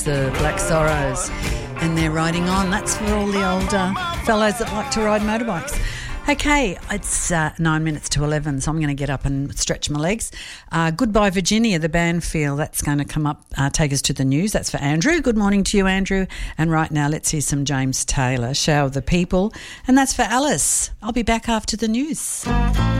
The Black Sorrows, and they're riding on. That's for all the older fellows that like to ride motorbikes. Okay, it's 9 minutes to 11, so I'm going to get up and stretch my legs. Goodbye Virginia, the band feel. That's going to come up, take us to the news. That's for Andrew. Good morning to you, Andrew. And right now, let's hear some James Taylor, Shower the People. And that's for Alice. I'll be back after the news.